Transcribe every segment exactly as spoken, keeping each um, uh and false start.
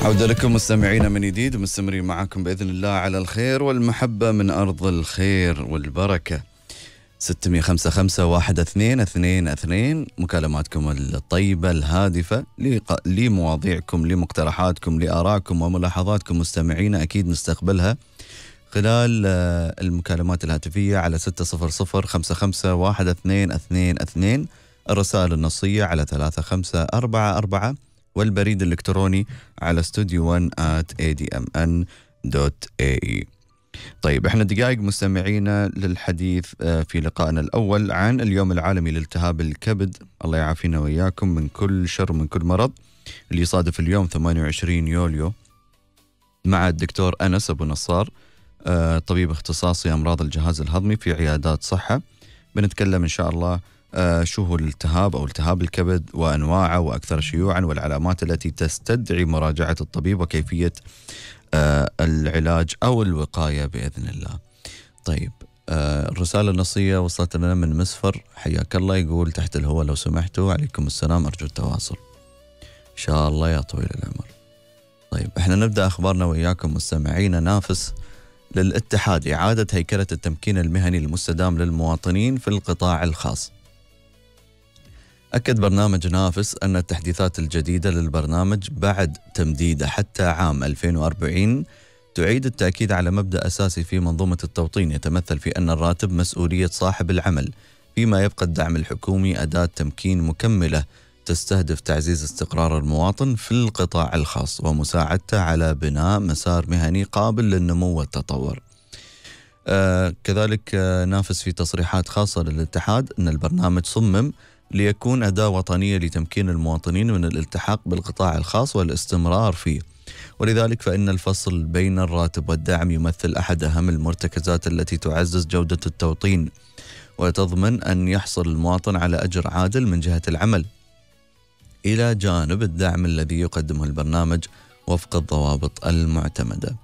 عودة لكم مستمعينا من جديد، ومستمرين معكم بإذن الله على الخير والمحبة من أرض الخير والبركة. ستمية خمسة خمسة واحد اثنين اثنين اثنين مكالماتكم الطيبة الهادفة لمواضيعكم، لمقترحاتكم، لآرائكم وملاحظاتكم مستمعينا، أكيد نستقبلها خلال المكالمات الهاتفية على ستة صفر صفر خمسة خمسة واحد اثنين اثنين اثنين، الرسائل النصية على ثلاثة خمسة أربعة أربعة، والبريد الإلكتروني على استوديو واحد آت إيه دي إم إن دوت إيه إي. طيب احنا دقائق مستمعينا للحديث في لقائنا الأول عن اليوم العالمي لالتهاب الكبد، الله يعافينا وإياكم من كل شر ومن كل مرض، اللي يصادف اليوم ثمانية وعشرين يوليو، مع الدكتور أنس أبو نصار، طبيب اختصاصي أمراض الجهاز الهضمي في عيادات صحة. بنتكلم إن شاء الله شو هو الالتهاب أو التهاب الكبد وأنواعه وأكثر شيوعا، والعلامات التي تستدعي مراجعة الطبيب، وكيفية العلاج أو الوقاية بإذن الله. طيب الرسالة النصية وصلت لنا من مسفر، حياك الله، يقول تحت الهواء لو سمحتوا، عليكم السلام، أرجو التواصل إن شاء الله يا طويل العمر. طيب احنا نبدأ أخبارنا وإياكم مستمعينا. نافس للاتحاد إعادة هيكلة التمكين المهني المستدام للمواطنين في القطاع الخاص. أكد برنامج نافس أن التحديثات الجديدة للبرنامج بعد تمديده حتى عام ألفين وأربعين تعيد التأكيد على مبدأ أساسي في منظومة التوطين، يتمثل في أن الراتب مسؤولية صاحب العمل، فيما يبقى الدعم الحكومي أداة تمكين مكملة تستهدف تعزيز استقرار المواطن في القطاع الخاص ومساعدته على بناء مسار مهني قابل للنمو والتطور. آه كذلك آه نافس في تصريحات خاصة للاتحاد أن البرنامج صمم ليكون أداة وطنية لتمكين المواطنين من الالتحاق بالقطاع الخاص والاستمرار فيه، ولذلك فإن الفصل بين الراتب والدعم يمثل أحد أهم المرتكزات التي تعزز جودة التوطين وتضمن أن يحصل المواطن على أجر عادل من جهة العمل، إلى جانب الدعم الذي يقدمه البرنامج وفق الضوابط المعتمدة.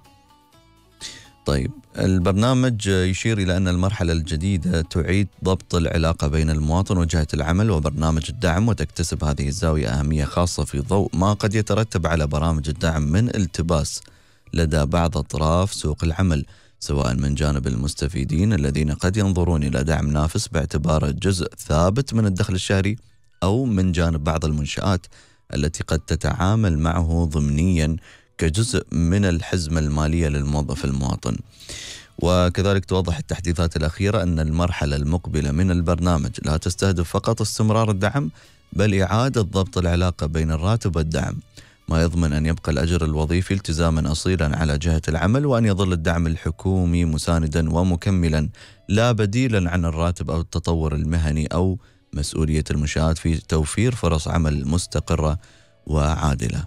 طيب البرنامج يشير إلى أن المرحلة الجديدة تعيد ضبط العلاقة بين المواطن وجهة العمل وبرنامج الدعم، وتكتسب هذه الزاوية أهمية خاصة في ضوء ما قد يترتب على برامج الدعم من التباس لدى بعض أطراف سوق العمل، سواء من جانب المستفيدين الذين قد ينظرون إلى دعم نافس باعتباره جزء ثابت من الدخل الشهري، أو من جانب بعض المنشآت التي قد تتعامل معه ضمنيا كجزء من الحزمة المالية للموظف المواطن. وكذلك توضح التحديثات الأخيرة أن المرحلة المقبلة من البرنامج لا تستهدف فقط استمرار الدعم، بل إعادة ضبط العلاقة بين الراتب والدعم، ما يضمن أن يبقى الأجر الوظيفي التزاما أصيلا على جهة العمل، وأن يظل الدعم الحكومي مساندا ومكملا لا بديلا عن الراتب أو التطور المهني أو مسؤولية المنشآت في توفير فرص عمل مستقرة وعادلة.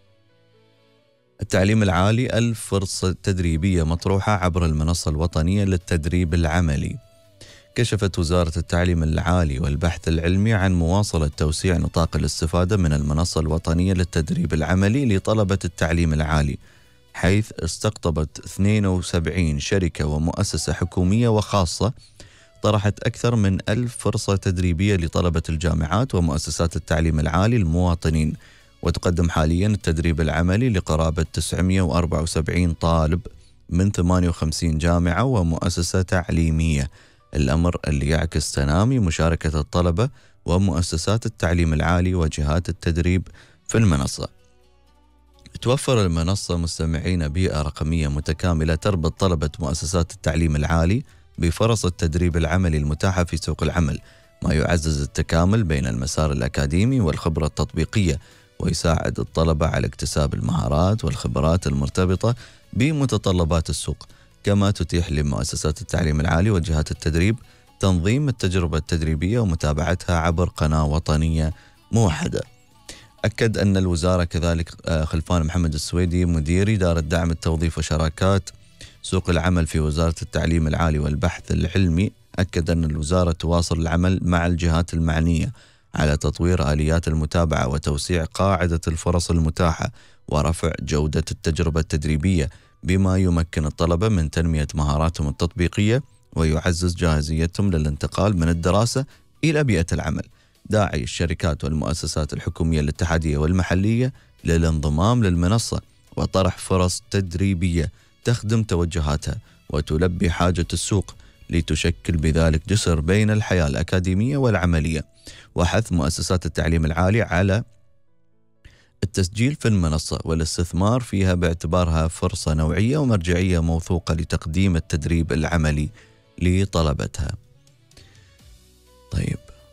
التعليم العالي، ألف فرصة تدريبية مطروحة عبر المنصة الوطنية للتدريب العملي. كشفت وزارة التعليم العالي والبحث العلمي عن مواصلة توسيع نطاق الاستفادة من المنصة الوطنية للتدريب العملي لطلبة التعليم العالي، حيث استقطبت اثنين وسبعين شركة ومؤسسة حكومية وخاصة طرحت أكثر من ألف فرصة تدريبية لطلبة الجامعات ومؤسسات التعليم العالي المواطنين، وتقدم حاليا التدريب العملي لقرابة تسعمئة وأربعة وسبعين طالب من ثمانية وخمسين جامعة ومؤسسة تعليمية، الأمر اللي يعكس تنامي مشاركة الطلبة ومؤسسات التعليم العالي وجهات التدريب في المنصة. توفر المنصة مستمعين بيئة رقمية متكاملة تربط طلبة مؤسسات التعليم العالي بفرص التدريب العملي المتاحة في سوق العمل، ما يعزز التكامل بين المسار الأكاديمي والخبرة التطبيقية، ويساعد الطلبة على اكتساب المهارات والخبرات المرتبطة بمتطلبات السوق. كما تتيح لمؤسسات التعليم العالي وجهات التدريب تنظيم التجربة التدريبية ومتابعتها عبر قناة وطنية موحدة. أكد أن الوزارة كذلك خلفان محمد السويدي مدير إدارة دعم التوظيف وشراكات سوق العمل في وزارة التعليم العالي والبحث العلمي، أكد أن الوزارة تواصل العمل مع الجهات المعنية على تطوير آليات المتابعة وتوسيع قاعدة الفرص المتاحة ورفع جودة التجربة التدريبية، بما يمكن الطلبة من تنمية مهاراتهم التطبيقية ويعزز جاهزيتهم للانتقال من الدراسة إلى بيئة العمل، داعي الشركات والمؤسسات الحكومية الاتحادية والمحلية للانضمام للمنصة وطرح فرص تدريبية تخدم توجهاتها وتلبي حاجة السوق، لتشكل بذلك جسر بين الحياة الأكاديمية والعملية، وحث مؤسسات التعليم العالي على التسجيل في المنصة والاستثمار فيها باعتبارها فرصة نوعية ومرجعية موثوقة لتقديم التدريب العملي لطلبتها. طيب،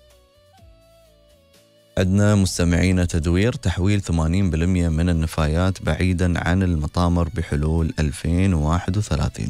عندنا مستمعين تدوير تحويل ثمانين بالمئة من النفايات بعيدا عن المطامر بحلول ألفين وواحد وثلاثين.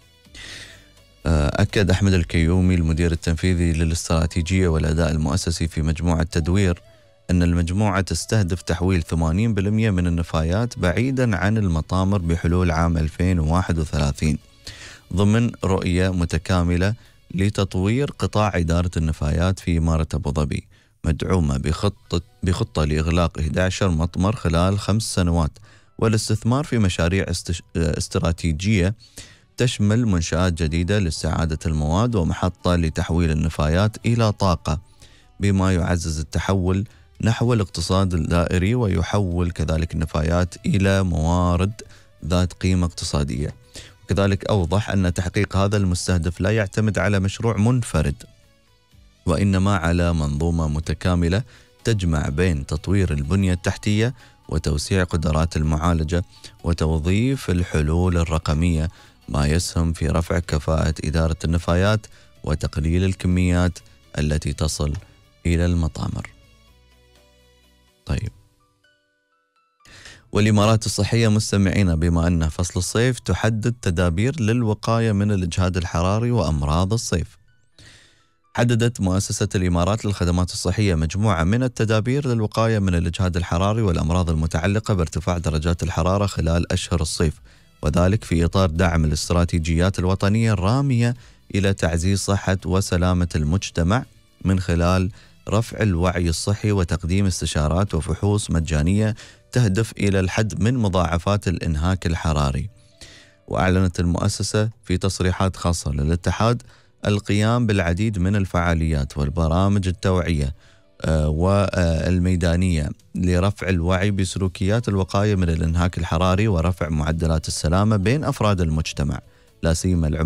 أكد أحمد الكيومي المدير التنفيذي للاستراتيجية والأداء المؤسسي في مجموعة تدوير أن المجموعة تستهدف تحويل ثمانين بالمئة من النفايات بعيدا عن المطامر بحلول عام ألفين وواحد وثلاثين ضمن رؤية متكاملة لتطوير قطاع إدارة النفايات في إمارة أبو ظبي، مدعومة بخطة, بخطة لإغلاق أحد عشر مطمر خلال خمس سنوات والاستثمار في مشاريع استراتيجية تشمل منشآت جديدة لاستعادة المواد ومحطة لتحويل النفايات إلى طاقة، بما يعزز التحول نحو الاقتصاد الدائري ويحول كذلك النفايات إلى موارد ذات قيمة اقتصادية. وكذلك أوضح أن تحقيق هذا المستهدف لا يعتمد على مشروع منفرد، وإنما على منظومة متكاملة تجمع بين تطوير البنية التحتية وتوسيع قدرات المعالجة وتوظيف الحلول الرقمية، ما يسهم في رفع كفاءة إدارة النفايات وتقليل الكميات التي تصل إلى المطامر. طيب، والإمارات الصحية مستمعين بما أن فصل الصيف تحدد تدابير للوقاية من الإجهاد الحراري وأمراض الصيف. حددت مؤسسة الإمارات للخدمات الصحية مجموعة من التدابير للوقاية من الإجهاد الحراري والأمراض المتعلقة بارتفاع درجات الحرارة خلال أشهر الصيف، وذلك في إطار دعم الاستراتيجيات الوطنية الرامية إلى تعزيز صحة وسلامة المجتمع من خلال رفع الوعي الصحي وتقديم استشارات وفحوص مجانية تهدف إلى الحد من مضاعفات الإنهاك الحراري. وأعلنت المؤسسة في تصريحات خاصة للاتحاد القيام بالعديد من الفعاليات والبرامج التوعية والميدانية لرفع الوعي بسلوكيات الوقاية من الإنهاك الحراري ورفع معدلات السلامة بين أفراد المجتمع، لا سيما